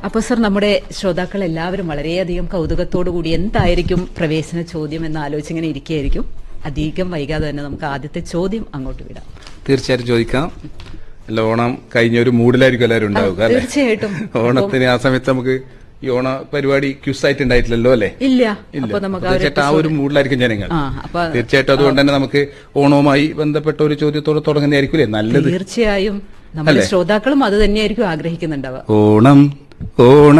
അപ്പൊ സർ, നമ്മുടെ ശ്രോതാക്കൾ എല്ലാവരും വളരെയധികം കൗതുകത്തോടു കൂടി എന്തായിരിക്കും പ്രവേശന ചോദ്യം എന്ന് ആലോചിച്ചിങ്ങനെ ഇരിക്കുകയായിരിക്കും. അധികം വൈകാതെ തന്നെ നമുക്ക് ആദ്യത്തെ ചോദ്യം അങ്ങോട്ട് വിടാം. തീർച്ചയായിട്ടും ചോദിക്കാം. അല്ല, ഓണം കഴിഞ്ഞ ഒരു മൂഡിലായിരിക്കും എല്ലാവരും ഉണ്ടാവുക അല്ലെ? തീർച്ചയായിട്ടും. ഓണത്തിന് ആ സമയത്ത് നമുക്ക് ഈ ഓണ പരിപാടി ക്യൂസ് ആയിട്ട് ഉണ്ടായിട്ടില്ലല്ലോ അല്ലെ? ഇല്ല. അപ്പൊ നമുക്ക് തീർച്ചയായിട്ടും ആ ഒരു മൂഡിലായിരിക്കും ജനങ്ങൾ. തീർച്ചയായിട്ടും അതുകൊണ്ട് തന്നെ നമുക്ക് ഓണവുമായി ബന്ധപ്പെട്ട ഒരു ചോദ്യത്തോടെ തുടങ്ങുന്നതായിരിക്കും നല്ലത്. തീർച്ചയായും നമ്മുടെ ശ്രോതാക്കളും അത് തന്നെയായിരിക്കും ആഗ്രഹിക്കുന്നുണ്ടാവുക. ഓണം ഓണം